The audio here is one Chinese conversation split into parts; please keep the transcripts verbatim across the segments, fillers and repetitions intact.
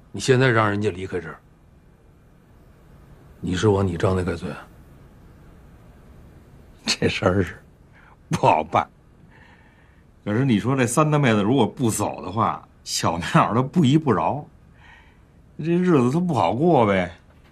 你现在让人家离开这儿，你是往你账内盖罪啊？ 这事儿是不好办。可是你说这三大妹子如果不走的话，小苗她不依不饶，这日子她不好过呗。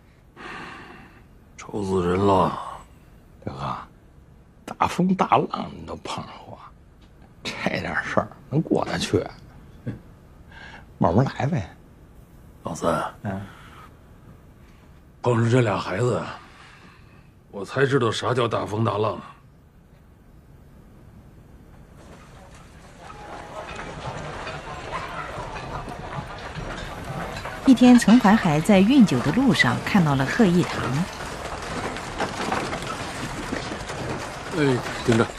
愁死人了， 大哥，大风大浪你都碰上过，这点事儿能过得去？慢慢来呗。 老三，嗯，碰上这俩孩子，我才知道啥叫大风大浪。 一天，陈怀海在运酒的路上看到了贺一堂。 哎，听着，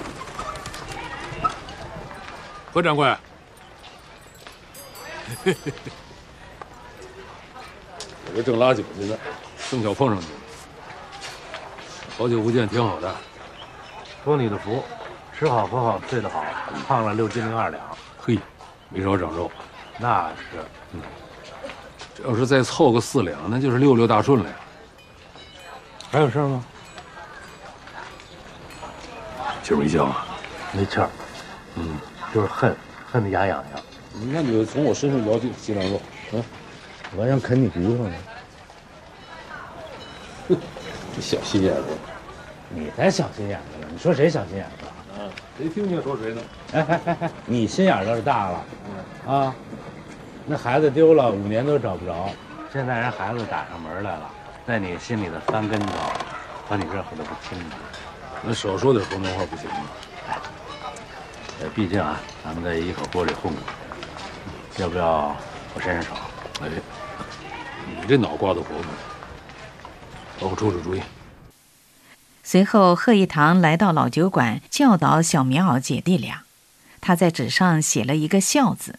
何掌柜，嘿嘿嘿，我这正拉酒去呢，正巧碰上你。好久不见，挺好的。 托你的福，吃好喝好睡得好，胖了六斤零二两。 嘿，没少长肉。 那是， 嗯，这要是再凑个四两，那就是六六大顺了呀。 还有事吗？ 气儿没消啊？ 没气儿，嗯，就是恨，恨得牙痒痒。 你看你从我身上摇起几两肉，啊， 我还想啃你骨头呢。 这小心眼子， 你才小心眼子呢！你说谁小心眼子？ 啊，谁听见说谁呢？ 哎哎哎哎，你心眼倒是大了，啊，那孩子丢了五年都找不着，现在人孩子打上门来了，在你心里的翻跟头，把你热乎的不轻的。 那少说点风凉话不行吗？ 哎，呃，毕竟啊，咱们在一口锅里混过，要不要我伸伸手？ 哎，你这脑瓜子活不？帮我出出主意。 随后，贺一堂来到老酒馆，教导小棉袄姐弟俩。他在纸上写了一个“孝”字。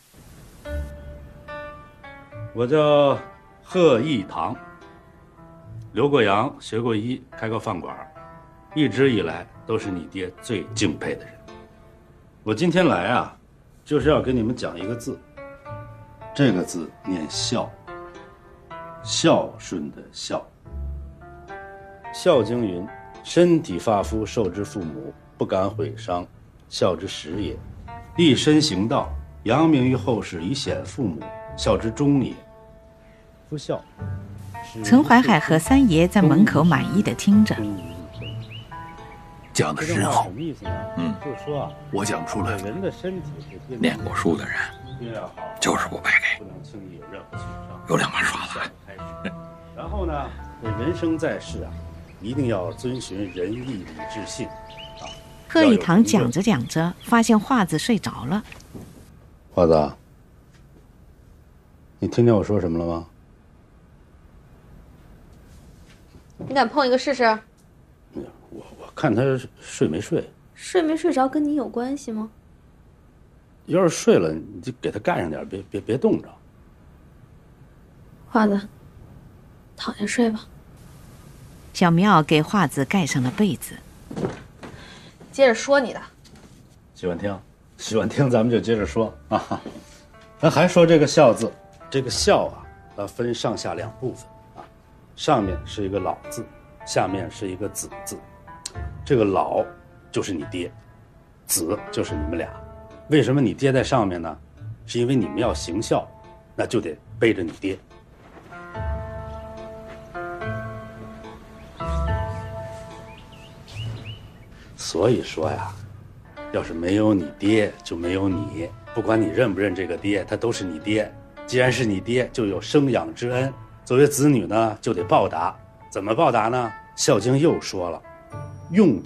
我叫贺一堂，留过洋，学过医，开过饭馆，一直以来都是你爹最敬佩的人。我今天来啊，就是要跟你们讲一个字，这个字念孝，孝顺的孝。《孝经》云：“身体发肤，受之父母，不敢毁伤，孝之始也。立身行道，扬名于后世，以显父母，孝之终也。”夫孝。 陈怀海和三爷在门口满意的听着。 讲的是真好， 嗯，就是说啊， 我讲不出来。 人的身体念过书的人就是不白给， 不能轻易有任何情伤。 有两把刷子。 然后呢，这人生在世啊，一定要遵循仁义礼智信啊。 贺一堂讲着讲着，发现华子睡着了。 华子，你听见我说什么了吗？ 你敢碰一个试试？ 我我看他睡没睡， 睡没睡着跟你有关系吗？ 要是睡了，你就给他盖上点，别别别冻着。 华子，躺下睡吧。 小苗给华子盖上了被子。 接着说你的。 喜欢听，喜欢听，咱们就接着说啊。咱还说这个孝字，这个孝啊，它分上下两部分啊，上面是一个老字，下面是一个子字。这个老就是你爹，子就是你们俩。为什么你爹在上面呢？是因为你们要行孝，那就得背着你爹。所以说呀，要是没有你爹，就没有你。不管你认不认这个爹，他都是你爹。既然是你爹，就有生养之恩。作为子女呢，就得报答。怎么报答呢？《孝经》又说了，用